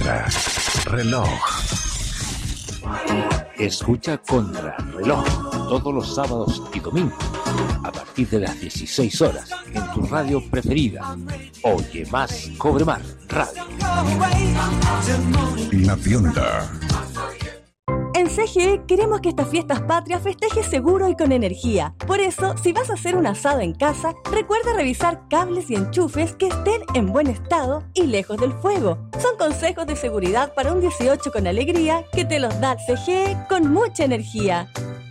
Contrarreloj. Escucha Contrarreloj todos los sábados y domingos a partir de las 16 horas en tu radio preferida. Oye Más, Cobre Más Radio. La tienda. En CGE queremos que estas fiestas patrias festejes seguro y con energía. Por eso, si vas a hacer un asado en casa, recuerda revisar cables y enchufes que estén en buen estado y lejos del fuego. Son consejos de seguridad para un 18 con alegría que te los da CGE con mucha energía.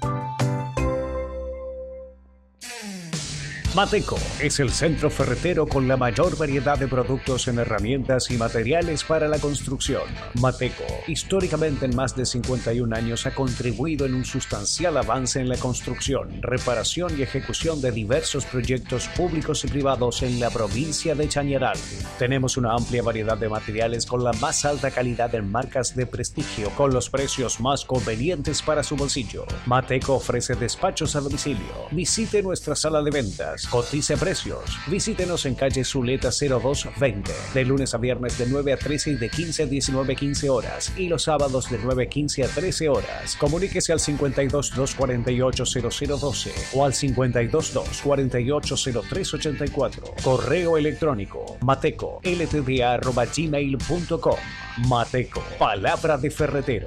Mateco es el centro ferretero con la mayor variedad de productos en herramientas y materiales para la construcción. Mateco, históricamente en más de 51 años, ha contribuido en un sustancial avance en la construcción, reparación y ejecución de diversos proyectos públicos y privados en la provincia de Chañaral. Tenemos una amplia variedad de materiales con la más alta calidad en marcas de prestigio, con los precios más convenientes para su bolsillo. Mateco ofrece despachos a domicilio. Visite nuestra sala de ventas. Cotice precios. Visítenos en calle Zuleta 0220, de lunes a viernes de 9 a 13 y de 15 a 19:15 horas, y los sábados de 9:15 a 13 horas. Comuníquese al 52-248-0012 o al 52-248-0384. Correo electrónico mateco@gmail.com. Mateco, palabra de ferretero.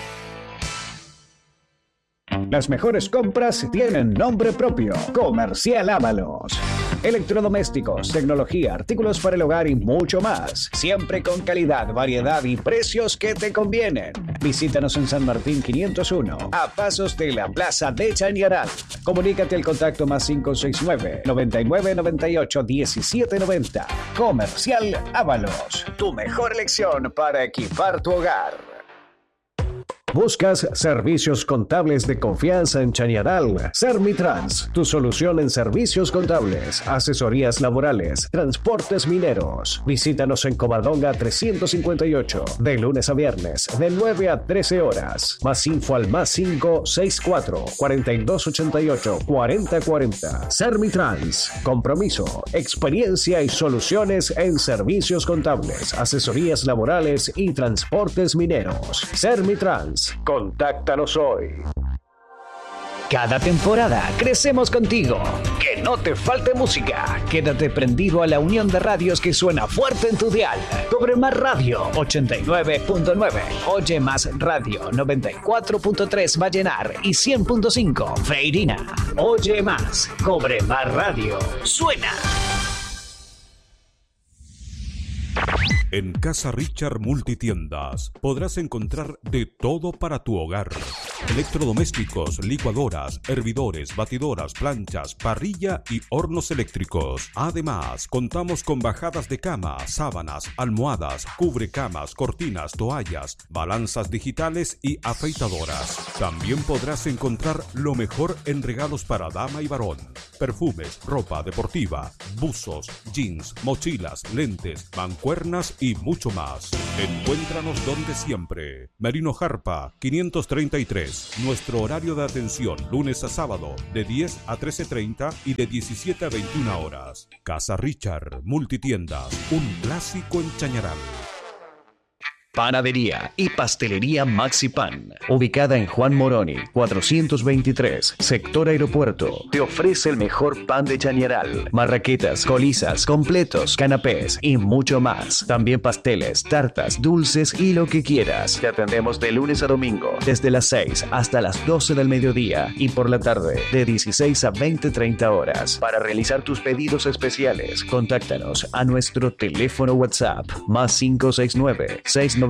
Las mejores compras tienen nombre propio. Comercial Ábalos. Electrodomésticos, tecnología, artículos para el hogar y mucho más. Siempre con calidad, variedad y precios que te convienen. Visítanos en San Martín 501, a pasos de la Plaza de Chañaral. Comunícate al contacto +569 99 98 17 90. Comercial Ábalos. Tu mejor elección para equipar tu hogar. ¿Buscas servicios contables de confianza en Chañaral? Sermitrans, tu solución en servicios contables, asesorías laborales, transportes mineros. Visítanos en Covadonga 358, de lunes a viernes, de 9 a 13 horas. Más info al +564 4288 4040. Sermitrans, compromiso, experiencia y soluciones en servicios contables, asesorías laborales y transportes mineros. Sermitrans. Contáctanos hoy. Cada temporada crecemos contigo. Que no te falte música. Quédate prendido a la unión de radios que suena fuerte en tu dial. Cobre Más Radio 89.9. Oye Más Radio 94.3 Vallenar y 100.5 Freirina. Oye Más. Cobre Más Radio. Suena. En Casa Richard Multitiendas podrás encontrar de todo para tu hogar. Electrodomésticos, licuadoras, hervidores, batidoras, planchas, parrilla y hornos eléctricos. Además, contamos con bajadas de cama, sábanas, almohadas, cubrecamas, cortinas, toallas, balanzas digitales y afeitadoras. También podrás encontrar lo mejor en regalos para dama y varón. Perfumes, ropa deportiva, buzos, jeans, mochilas, lentes, mancuernas y mucho más. Encuéntranos donde siempre. Merino Jarpa 533. Nuestro horario de atención lunes a sábado de 10 a 13:30 y de 17 a 21 horas. Casa Richard Multitiendas, un clásico en Chañaral. Panadería y Pastelería Maxi Pan, ubicada en Juan Moroni 423, sector aeropuerto, te ofrece el mejor pan de Chañaral, marraquetas, colizas, completos, canapés y mucho más. También pasteles, tartas, dulces y lo que quieras. Te atendemos de lunes a domingo, desde las 6 hasta las 12 del mediodía y por la tarde de 16 a 20:30 horas. Para realizar tus pedidos especiales, contáctanos a nuestro teléfono WhatsApp +569 690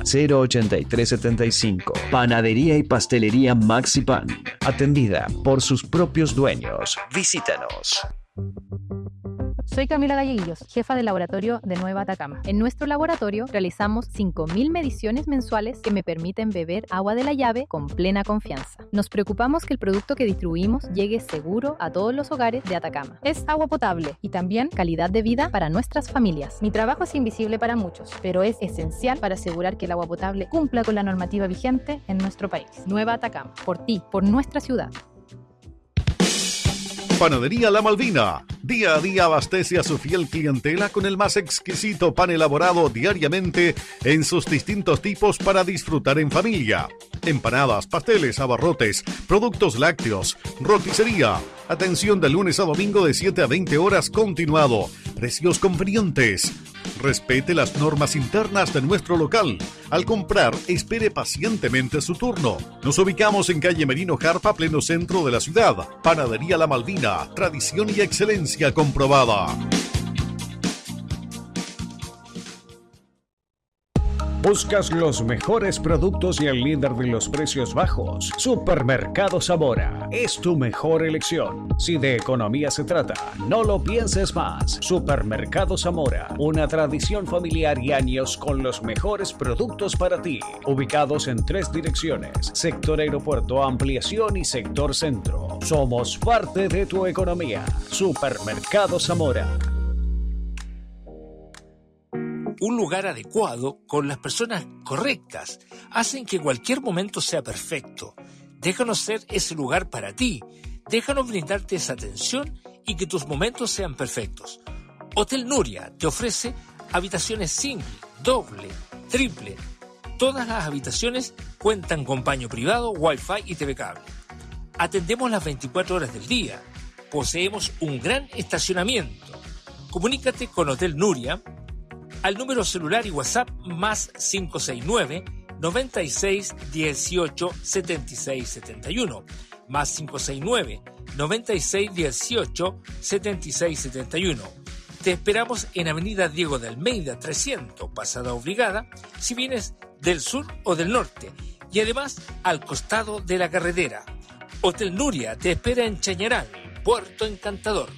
08375. Panadería y Pastelería Maxi Pan, atendida por sus propios dueños. Visítanos. Soy Camila Galleguillos, jefa del laboratorio de Nueva Atacama. En nuestro laboratorio realizamos 5.000 mediciones mensuales que me permiten beber agua de la llave con plena confianza. Nos preocupamos que el producto que distribuimos llegue seguro a todos los hogares de Atacama. Es agua potable y también calidad de vida para nuestras familias. Mi trabajo es invisible para muchos, pero es esencial para asegurar que el agua potable cumpla con la normativa vigente en nuestro país. Nueva Atacama, por ti, por nuestra ciudad. Panadería La Malvina. Día a día abastece a su fiel clientela con el más exquisito pan elaborado diariamente en sus distintos tipos para disfrutar en familia. Empanadas, pasteles, abarrotes, productos lácteos, roticería. Atención de lunes a domingo de 7 a 20 horas continuado. Precios convenientes. Respete las normas internas de nuestro local. Al comprar, espere pacientemente su turno. Nos ubicamos en calle Merino Jarpa, pleno centro de la ciudad. Panadería La Malvina, tradición y excelencia comprobada. ¿Buscas los mejores productos y el líder de los precios bajos? Supermercado Zamora es tu mejor elección. Si de economía se trata, no lo pienses más. Supermercado Zamora, una tradición familiar y años con los mejores productos para ti. Ubicados en 3 direcciones: sector aeropuerto, ampliación y sector centro. Somos parte de tu economía. Supermercado Zamora. Un lugar adecuado, con las personas correctas, hacen que cualquier momento sea perfecto. Déjanos ser ese lugar para ti. Déjanos brindarte esa atención y que tus momentos sean perfectos. Hotel Nuria te ofrece habitaciones single, doble, triple. Todas las habitaciones cuentan con baño privado, wifi y TV cable. Atendemos las 24 horas del día. Poseemos un gran estacionamiento. Comunícate con Hotel Nuria al número celular y WhatsApp más 569 96 18 76 71, más 569 96 18 76 71. Te esperamos en Avenida Diego de Almeida 300, Pasada Obligada, si vienes del sur o del norte, y además al costado de la carretera. Hotel Nuria te espera en Chañaral, Puerto Encantador.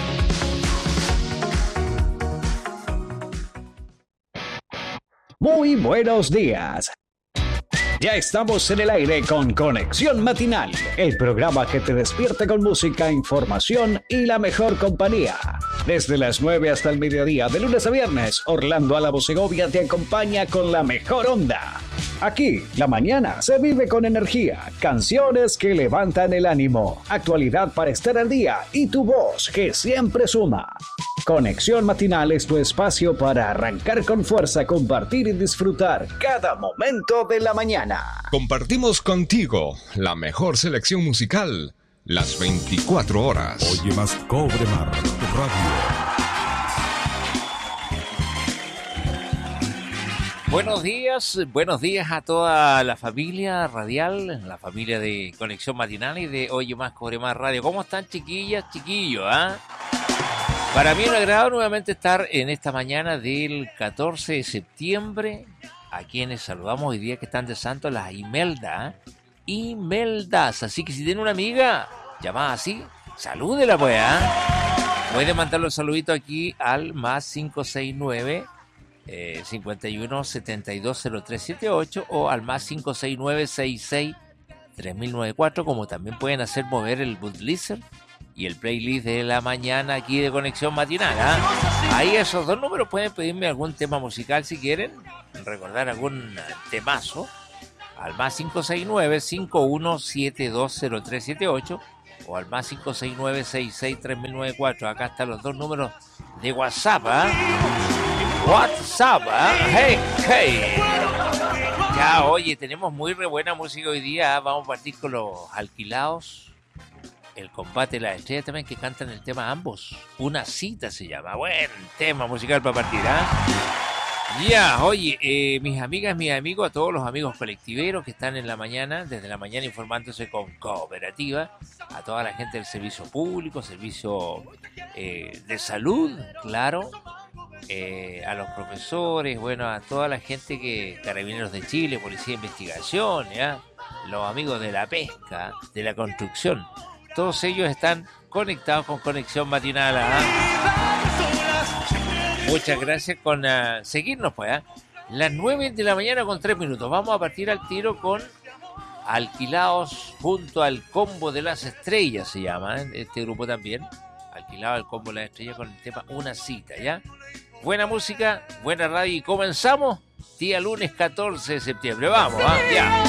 Muy buenos días. Ya estamos en el aire con Conexión Matinal, el programa que te despierta con música, información y la mejor compañía. Desde las 9 hasta el mediodía, de lunes a viernes, Orlando Álavo Segovia te acompaña con la mejor onda. Aquí, la mañana se vive con energía, canciones que levantan el ánimo, actualidad para estar al día y tu voz que siempre suma. Conexión Matinal es tu espacio para arrancar con fuerza, compartir y disfrutar cada momento de la mañana. Compartimos contigo la mejor selección musical, las 24 horas. Oye más Cobre Mar Radio. Buenos días a toda la familia radial, la familia de Conexión Matinal y de Oye Más Cobre Más Radio. ¿Cómo están, chiquillas, chiquillos? Para mí es un agrado nuevamente estar en esta mañana del 14 de septiembre, a quienes saludamos hoy día que están de santo, las Imeldas. Así que si tiene una amiga llamada así, salúdela pues, Puede mandarle un saludito aquí al más 569 51 72 0378 o al más 569 66 3094, como también pueden hacer mover el Budlizer y el playlist de la mañana aquí de Conexión Matinal. Ahí esos dos números pueden pedirme algún tema musical si quieren, recordar algún temazo al más 569 5172 0378 o al más 569 66 3094. Acá están los dos números de WhatsApp. WhatsApp, hey. Ya, oye, tenemos muy re buena música hoy día. Vamos a partir con los Alquilados, el Combate de las Estrellas también, que cantan el tema ambos. Una cita se llama. Buen tema musical para partir, Ya, oye, mis amigas, mis amigos, a todos los amigos colectiveros que están en la mañana, desde la mañana informándose con Cooperativa, a toda la gente del servicio público, servicio de salud, claro, a los profesores, bueno, a toda la gente que Carabineros de Chile, Policía de Investigación, los amigos de la pesca, de la construcción, todos ellos están conectados con Conexión Matinal. Muchas gracias con seguirnos pues. Las 9 de la mañana con 3 minutos. Vamos a partir al tiro con Alquilados junto al Combo de las Estrellas, se llama este grupo también. Alquilado al Combo de las Estrellas con el tema Una Cita, ¿ya? Buena música, buena radio y comenzamos día lunes 14 de septiembre. Vamos, ya.